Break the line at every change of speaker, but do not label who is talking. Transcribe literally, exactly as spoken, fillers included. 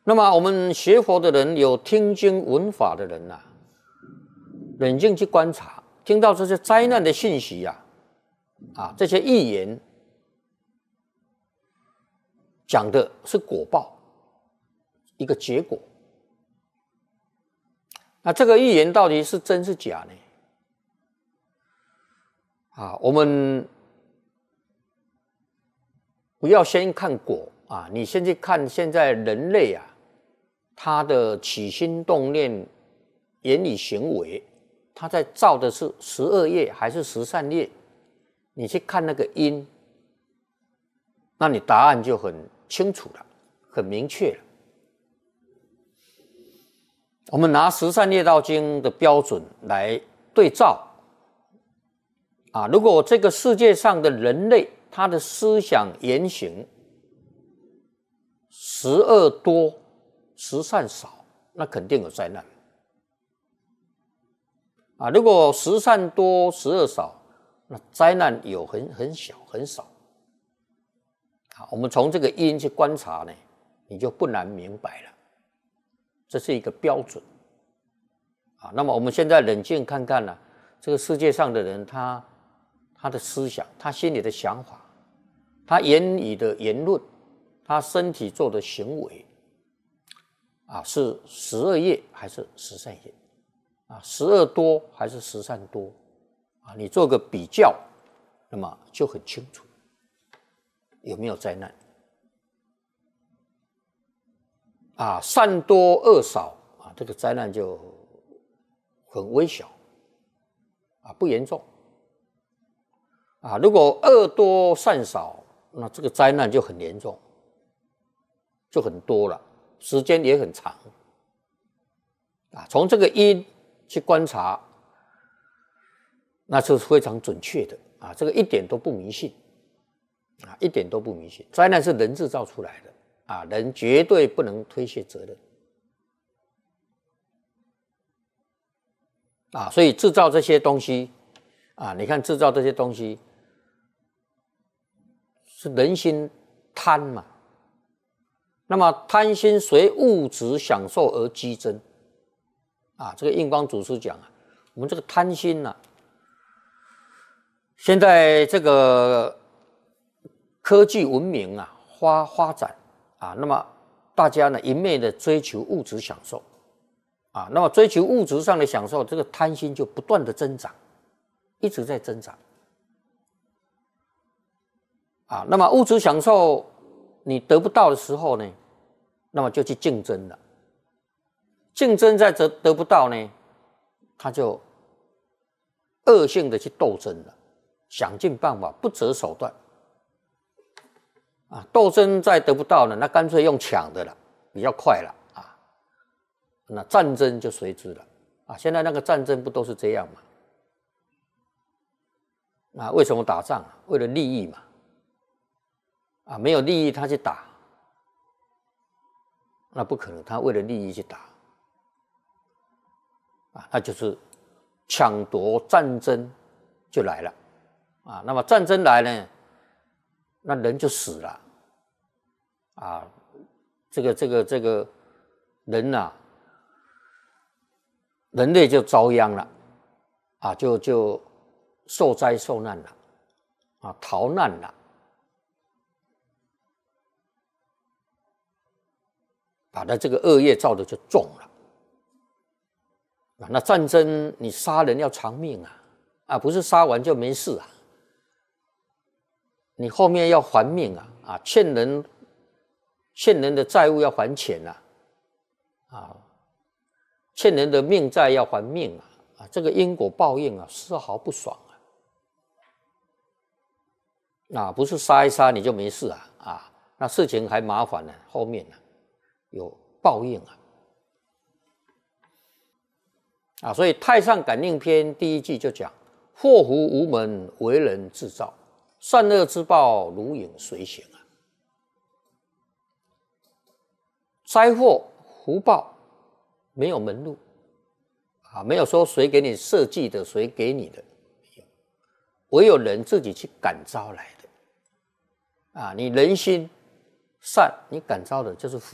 那么我们学佛的人，有听经闻法的人呐、啊，冷静去观察，听到这些灾难的信息呀、啊，啊，这些预言讲的是果报，一个结果。那这个预言到底是真是假呢？啊，我们不要先看果啊，你先去看现在人类啊，他的起心动念、言语行为，他在造的是十恶业还是十善业？你去看那个因，那你答案就很清楚了，很明确了。我们拿《十善业道经》的标准来对照啊，如果这个世界上的人类他的思想言行十恶多，十善少，那肯定有灾难啊。如果十善多，十恶少，那灾难有很很小很少。好，我们从这个因去观察呢，你就不难明白了。这是一个标准啊。那么我们现在冷静看看呢、啊，这个世界上的人，他他的思想，他心里的想法，他言语的言论，他身体做的行为，啊，是十恶业还是十善业？啊，十恶多还是十善多？啊，你做个比较，那么就很清楚有没有灾难。啊，善多恶少啊，这个灾难就很微小，啊，不严重。啊，如果恶多善少，那这个灾难就很严重，就很多了，时间也很长。啊，从这个因去观察，那是非常准确的啊，这个一点都不迷信，啊，一点都不迷信。灾难是人制造出来的。啊，人绝对不能推卸责任啊！所以制造这些东西啊，你看制造这些东西是人心贪嘛？那么贪心随物质享受而激增啊！这个印光祖师讲啊，我们这个贪心呢、啊，现在这个科技文明啊发发展。啊，那么大家呢一昧的追求物质享受，啊，那么追求物质上的享受，这个贪心就不断的增长，一直在增长。啊，那么物质享受你得不到的时候呢，那么就去竞争了，竞争再得得不到呢，他就恶性的去斗争了，想尽办法，不择手段。啊，斗争再得不到呢，那干脆用抢的了，比较快了啊。那战争就随之了啊。现在那个战争不都是这样吗？啊，为什么打仗啊？为了利益嘛。啊，没有利益他去打，那不可能，他为了利益去打。啊，那就是抢夺战争就来了啊。那么战争来呢，那人就死了。啊，这个这个这个人呐、啊，人类就遭殃了，啊，就就受灾受难了，啊，逃难了，把他这个恶业造的就重了。啊，那战争你杀人要偿命啊，啊，不是杀完就没事啊，你后面要还命啊，啊，欠人。欠人的债务要还钱啊，啊，欠人的命债要还命啊，啊，这个因果报应啊，丝毫不爽啊，啊，不是杀一杀你就没事啊，啊，那事情还麻烦呢，后面呢、啊、有报应啊，啊，所以《太上感应篇》第一句就讲：祸福无门，为人自造，善恶之报，如影随形啊。灾祸福报没有门路啊，没有说谁给你设计的，谁给你的，唯有人自己去感召来的啊。你人心善，你感召的就是福。